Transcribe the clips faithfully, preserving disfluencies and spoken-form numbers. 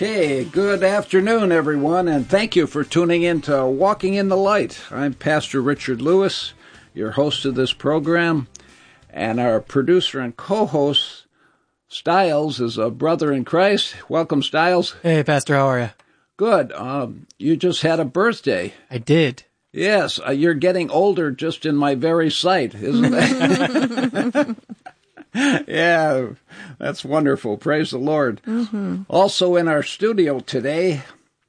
Okay, good afternoon, everyone, and thank you for tuning in to Walking in the Light. I'm Pastor Richard Lewis, your host of this program, and our producer and co-host, Stiles, is a brother in Christ. Welcome, Stiles. Hey, Pastor, how are you? Good. Um, you just had a birthday. I did. Yes, uh, you're getting older just in my very sight, isn't it? Yeah, that's wonderful. Praise the Lord. Mm-hmm. Also in our studio today,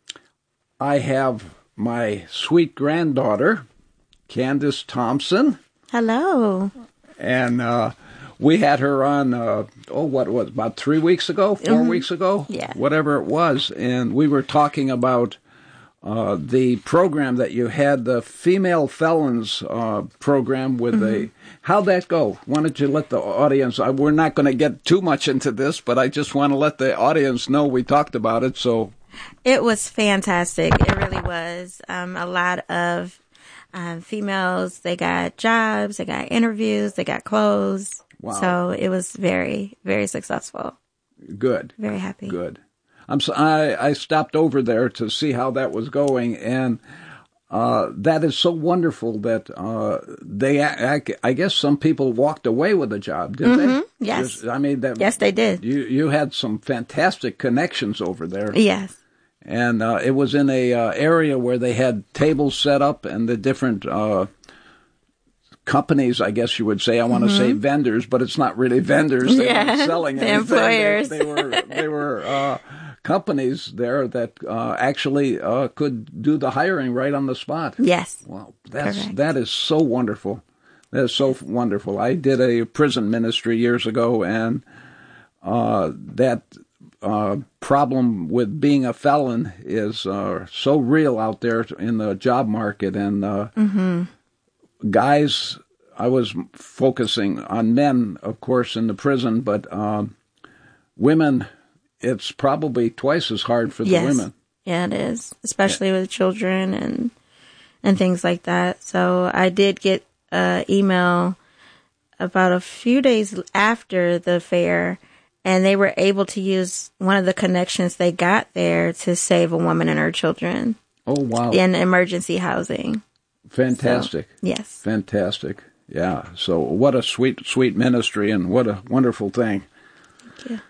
I have my sweet granddaughter, Candace Thompson. Hello. And uh, we had her on, uh, oh, what was it, about three weeks ago, four mm-hmm. weeks ago? Yeah. Whatever it was. And we were talking about uh, the program that you had, the Female Felons uh, program with mm-hmm. the, how'd that go? Why don't you let the audience, I, we're not going to get too much into this, but I just want to let the audience know we talked about it, so. It was fantastic. It really was. Um, a lot of um, females, they got jobs, they got interviews, they got clothes. Wow. So it was very, very successful. Good. Very happy. Good. I'm so, I, I stopped over there to see how that was going, and uh, that is so wonderful that uh, they, I, I guess some people walked away with a job, did mm-hmm. they? Yes. Just, I mean, that, yes, they did. You, you had some fantastic connections over there. Yes. And uh, it was in a uh, area where they had tables set up and the different uh, companies, I guess you would say. I want to mm-hmm. say vendors, but it's not really vendors. They yeah, weren't selling the anything. employers. They, they were they were uh, companies there that uh, actually uh, could do the hiring right on the spot. Yes. Wow, that's Correct. that is so wonderful. That is so wonderful. I did a prison ministry years ago, and uh, that. Uh, problem with being a felon is uh, so real out there in the job market. And uh, mm-hmm. guys, I was focusing on men, of course, in the prison, but um, women, it's probably twice as hard for the yes. women. Yeah, it is, especially yeah. with children and and things like that. So I did get an email about a few days after the fair, and they were able to use one of the connections they got there to save a woman and her children. Oh, wow. In emergency housing. Fantastic. So, yes. Fantastic. Yeah. So what a sweet, sweet ministry, and what a wonderful thing. Thank you.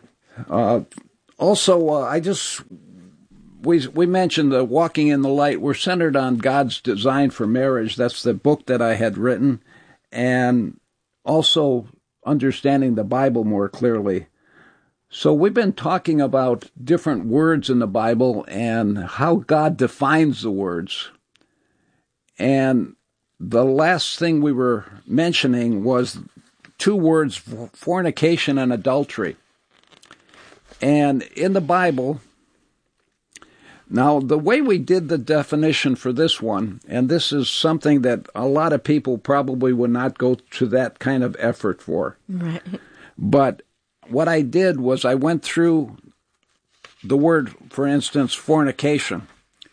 Uh, also, uh, I just, we, we mentioned the Walking in the Light. We're centered on God's design for marriage. That's the book that I had written. And also understanding the Bible more clearly. So we've been talking about different words in the Bible and how God defines the words. And the last thing we were mentioning was two words, fornication and adultery. And in the Bible, now the way we did the definition for this one, and this is something that a lot of people probably would not go to that kind of effort for. Right. But what I did was I went through the word, for instance, fornication.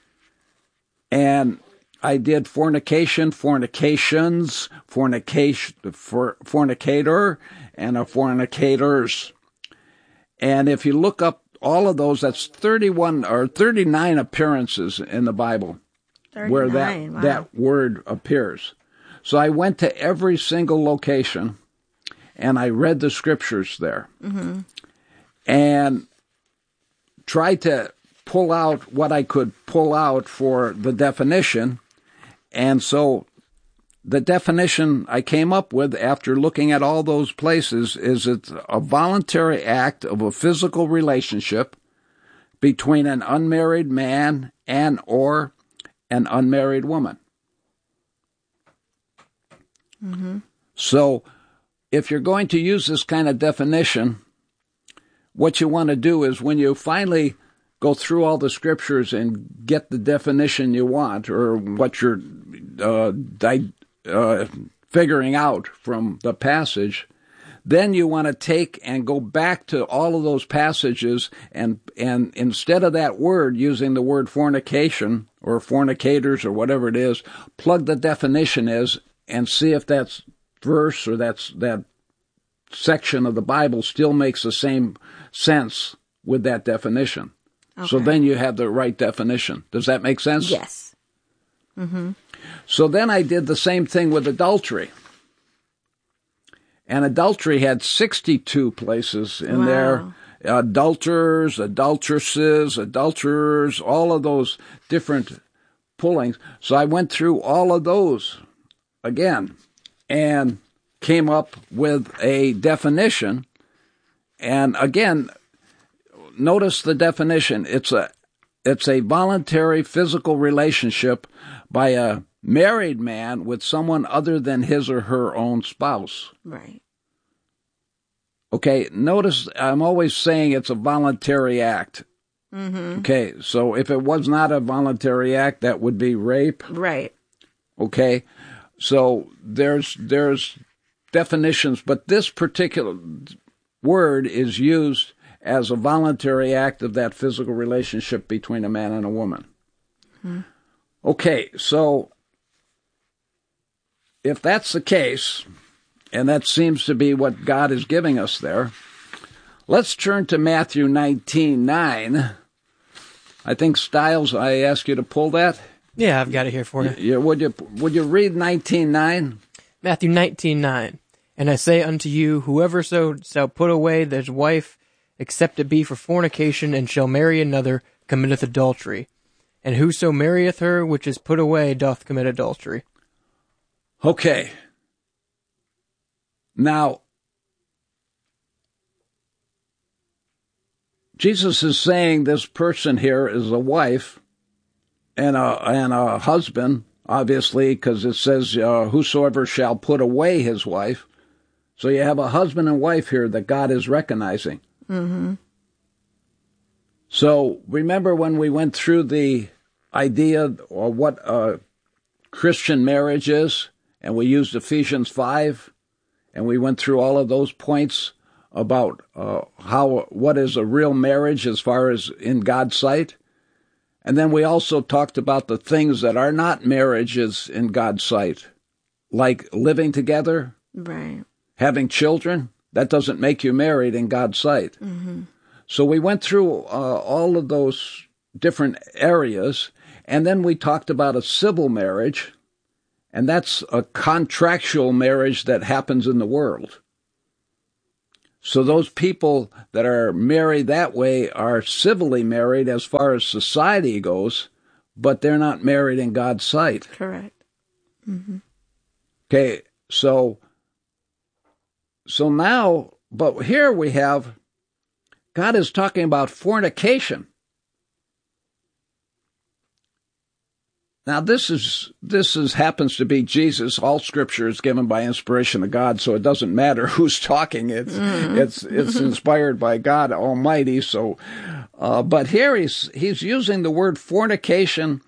And I did fornication, fornications, fornication, for, fornicator, and a fornicators. And if you look up all of those, that's thirty-one or thirty-nine appearances in the Bible where that, wow. that word appears. So I went to every single location and I read the scriptures there mm-hmm. and tried to pull out what I could pull out for the definition. And so the definition I came up with after looking at all those places is it's a voluntary act of a physical relationship between an unmarried man and or an unmarried woman. Mm-hmm. So if you're going to use this kind of definition, what you want to do is when you finally go through all the scriptures and get the definition you want or what you're uh, di- uh, figuring out from the passage, then you want to take and go back to all of those passages and and instead of that word, using the word fornication or fornicators or whatever it is, plug the definition is and see if that verse or that's that section of the Bible still makes the same sense with that definition. Okay. So then you have the right definition. Does that make sense? Yes. Mm-hmm. So then I did the same thing with adultery. And adultery had sixty-two places in wow. there. Adulterers, adulteresses, adulterers, all of those different pullings. So I went through all of those again and came up with a definition. And again, notice the definition. It's a it's a voluntary physical relationship by a married man with someone other than his or her own spouse. Right. Okay, notice I'm always saying it's a voluntary act. Mm-hmm. Okay, so if it was not a voluntary act, that would be rape. Right. Okay, so there's there's definitions, but this particular word is used as a voluntary act of that physical relationship between a man and a woman. Mm-hmm. Okay, so if that's the case, and that seems to be what God is giving us there, let's turn to Matthew nineteen nine. I think, Stiles, I asked you to pull that. Yeah, I've got it here for you. Yeah, would you would you read nineteen nine? Matthew nineteen nine. And I say unto you, whoever so shall put away his wife, except it be for fornication, and shall marry another, committeth adultery. And whoso marrieth her which is put away doth commit adultery. Okay. Now, Jesus is saying this person here is a wife and a, and a husband, obviously, because it says, uh, whosoever shall put away his wife. So you have a husband and wife here that God is recognizing. Mm-hmm. So remember when we went through the idea or what a Christian marriage is, and we used Ephesians five, and we went through all of those points about uh, how what is a real marriage as far as in God's sight. And then we also talked about the things that are not marriages in God's sight, like living together, right, having children. That doesn't make you married in God's sight. Mm-hmm. So we went through uh, all of those different areas, and then we talked about a civil marriage, and that's a contractual marriage that happens in the world. So those people that are married that way are civilly married as far as society goes, but they're not married in God's sight. Correct. Mm-hmm. Okay, so so now, but here we have, God is talking about fornication. Now, this is this is happens to be Jesus. All Scripture is given by inspiration of God, so it doesn't matter who's talking. It's mm. it's it's inspired by God Almighty. So, uh, but here he's he's using the word fornication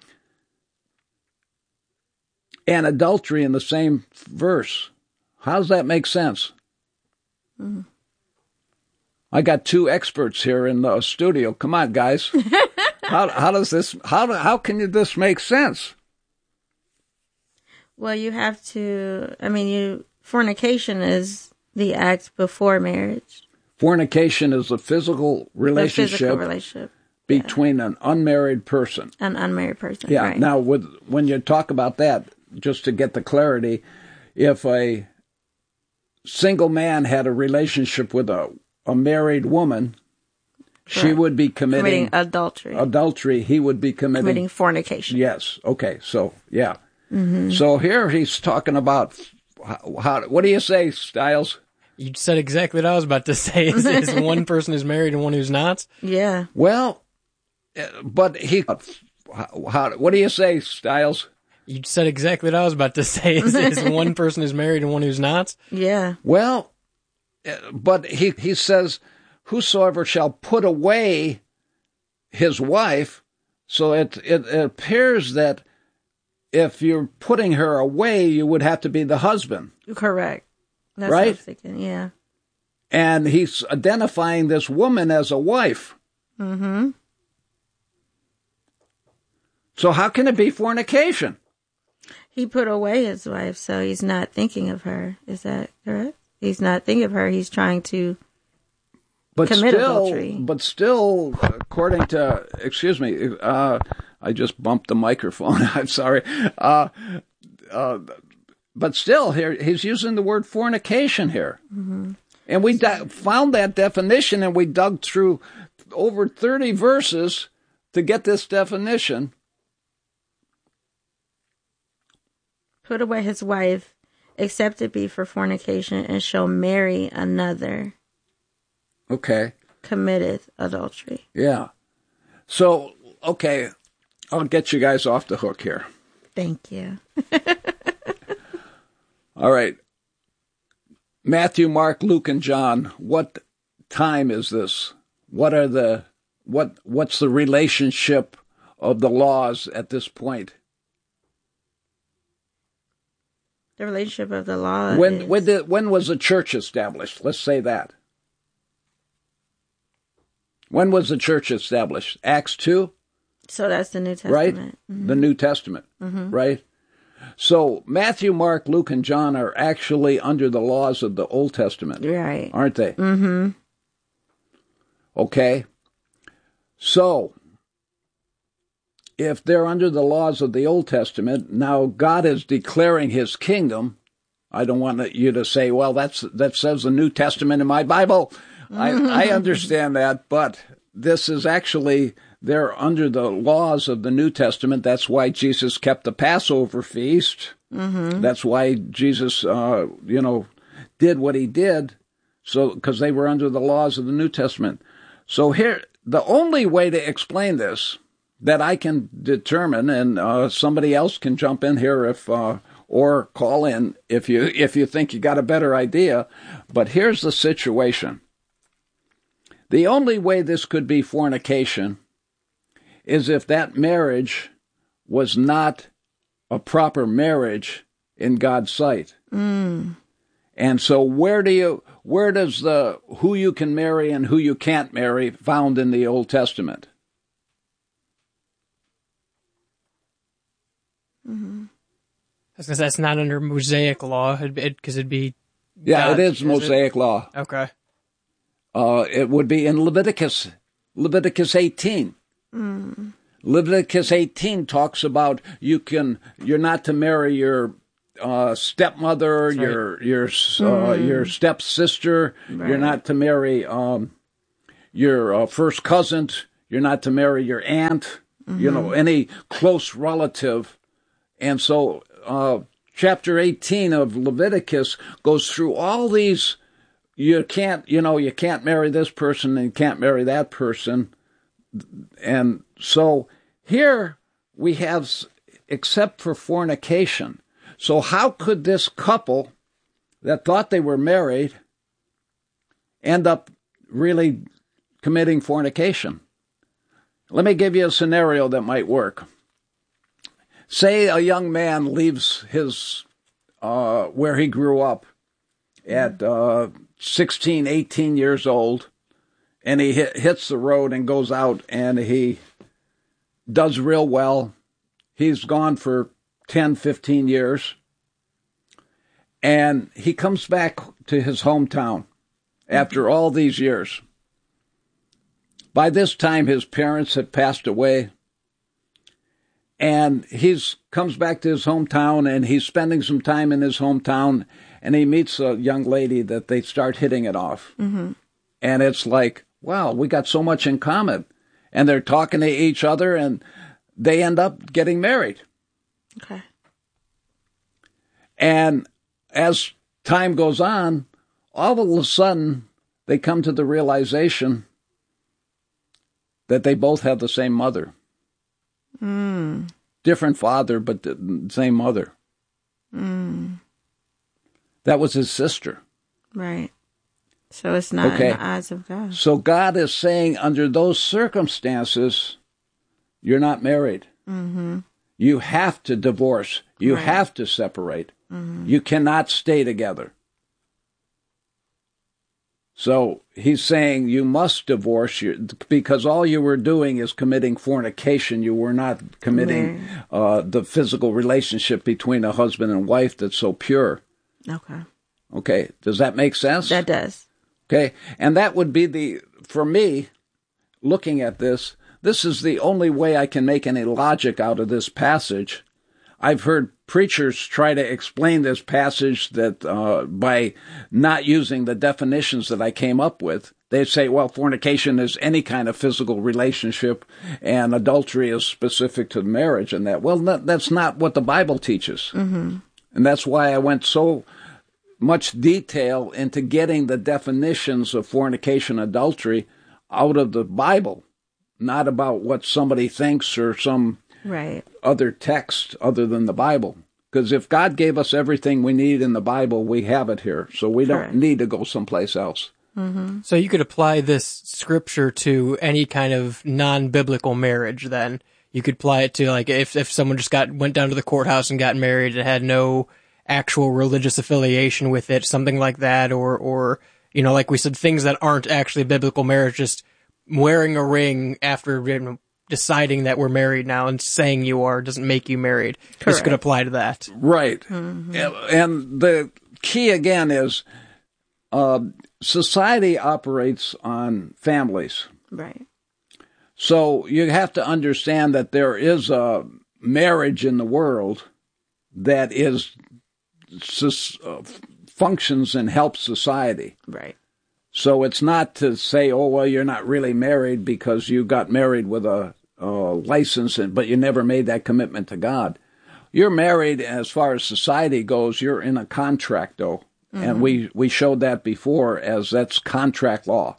and adultery in the same verse. How does that make sense? Mm. I got two experts here in the studio. Come on, guys. How how does this how do, how can you, this make sense? Well, you have to. I mean, you fornication is the act before marriage. Fornication is a physical relationship, the physical relationship between yeah. an unmarried person. An unmarried person. Yeah. Right. Now, with when you talk about that, just to get the clarity, if a single man had a relationship with a a married woman, she right. would be committing, committing adultery. Adultery. He would be committing, committing fornication. Yes. Okay. So, yeah. Mm-hmm. So here he's talking about how, how. What do you say, Stiles? You said exactly what I was about to say. Is, is one person is married and one who's not? Yeah. Well, but he. How? What do you say, Stiles? You said exactly what I was about to say. Is, is one person is married and one who's not? Yeah. Well, but he he says, whosoever shall put away his wife, so it, it, it appears that if you're putting her away, you would have to be the husband. Correct. That's right? What I was thinking, yeah. And he's identifying this woman as a wife. Mm-hmm. So how can it be fornication? He put away his wife, so he's not thinking of her. Is that correct? He's not thinking of her. He's trying to but commit still, adultery. But still, according to, excuse me, uh, I just bumped the microphone. I'm sorry. Uh, uh, but still, here he's using the word fornication here. Mm-hmm. And we di- found that definition, and we dug through over thirty verses to get this definition. Put away his wife, except it be for fornication, and shall marry another. Okay. Committeth adultery. Yeah. So, okay, I'll get you guys off the hook here. Thank you. All right. Matthew, Mark, Luke, and John, what time is this? What are the what what's the relationship of the laws at this point? The relationship of the law. When is... when did, when was the church established? Let's say that. When was the church established? Acts two? So that's the New Testament. Right? Mm-hmm. The New Testament, mm-hmm. Right? So Matthew, Mark, Luke, and John are actually under the laws of the Old Testament. Right. Aren't they? Mm-hmm. Okay. So, if they're under the laws of the Old Testament, now God is declaring his kingdom. I don't want you to say, well, that's that says the New Testament in my Bible. I, I understand that, but this is actually, they're under the laws of the New Testament. That's why Jesus kept the Passover feast. Mm-hmm. That's why Jesus, uh, you know, did what he did, so because they were under the laws of the New Testament. So here, the only way to explain this that I can determine, and uh, somebody else can jump in here if uh, or call in if you if you think you got a better idea. But here's the situation. The only way this could be fornication is if that marriage was not a proper marriage in God's sight. Mm. And so where do you, where does the, who you can marry and who you can't marry found in the Old Testament? Mm-hmm. Because that's not under Mosaic law, because it'd be... Yeah, God, it is Mosaic is it? law. Okay. Uh, it would be in Leviticus, Leviticus eighteen. Mm. Leviticus eighteen talks about you can, you're not to marry your uh, stepmother, right. your your uh, mm. your stepsister. Right. You're not to marry um, your uh, first cousin. You're not to marry your aunt. Mm-hmm. You know, any close relative. And so, uh, chapter eighteen of Leviticus goes through all these. You can't, you know, you can't marry this person and you can't marry that person. And so here we have, except for fornication. So how could this couple that thought they were married end up really committing fornication? Let me give you a scenario that might work. Say a young man leaves his, uh, where he grew up at, uh, sixteen, eighteen years old, and he hit, hits the road and goes out and he does real well. He's gone for ten, fifteen years. And he comes back to his hometown after all these years. By this time, his parents had passed away. And he's comes back to his hometown, and he's spending some time in his hometown, and he meets a young lady that they start hitting it off. Mm-hmm. And it's like, wow, we got so much in common. And they're talking to each other, and they end up getting married. Okay. And as time goes on, all of a sudden, they come to the realization that they both have the same mother. Mm. Different father, but the same mother. Mm. That was his sister. Right. So it's not okay. In the eyes of God. So God is saying, under those circumstances, you're not married. Mm-hmm. You have to divorce. You right. have to separate. Mm-hmm. You cannot stay together. So he's saying you must divorce you because all you were doing is committing fornication. You were not committing mm-hmm. uh, the physical relationship between a husband and wife that's so pure. Okay. Okay. Does that make sense? That does. Okay, and that would be the, for me, looking at this, this is the only way I can make any logic out of this passage. I've heard preachers try to explain this passage that uh, by not using the definitions that I came up with. They say, well, fornication is any kind of physical relationship, and adultery is specific to marriage and that. Well, that, that's not what the Bible teaches. Mm-hmm. And that's why I went so much detail into getting the definitions of fornication, adultery out of the Bible, not about what somebody thinks or some right. other text other than the Bible. Because if God gave us everything we need in the Bible, we have it here. So we Correct. don't need to go someplace else. Mm-hmm. So you could apply this scripture to any kind of non-biblical marriage then. You could apply it to, like, if, if someone just got went down to the courthouse and got married and had no actual religious affiliation with it, something like that, or, or, you know, like we said, things that aren't actually biblical marriage, just wearing a ring after, you know, deciding that we're married now and saying you are doesn't make you married. Correct. This could apply to that. Right. Mm-hmm. And the key again is uh, society operates on families. Right. So you have to understand that there is a marriage in the world that is uh, functions and helps society. Right. So it's not to say, oh, well, you're not really married because you got married with a, a license, but you never made that commitment to God. You're married, as far as society goes, you're in a contract, though. Mm-hmm. And we, we showed that before as that's contract law.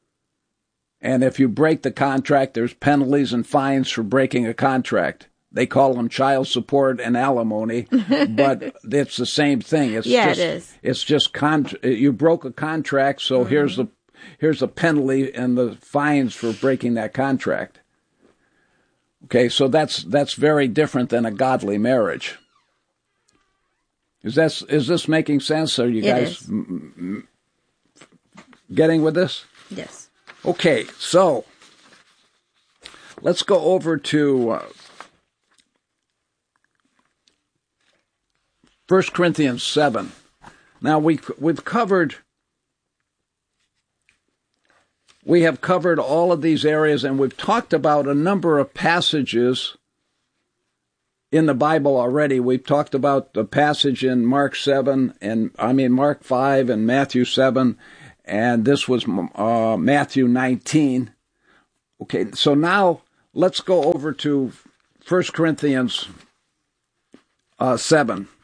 And if you break the contract, there's penalties and fines for breaking a contract. They call them child support and alimony, but it's the same thing. It's yeah, just, it is. It's just con- you broke a contract, so mm-hmm. here's the here's the penalty and the fines for breaking that contract. Okay, so that's that's very different than a godly marriage. Is that is this making sense? Are you it guys m- m- getting with this? Yes. Okay, so let's go over to uh, First Corinthians seven. Now we've we've covered we have covered all of these areas, and we've talked about a number of passages in the Bible already. We've talked about the passage in Mark seven, and I mean Mark five and Matthew seven, and this was uh, Matthew nineteen. Okay, so now let's go over to First Corinthians uh, seven.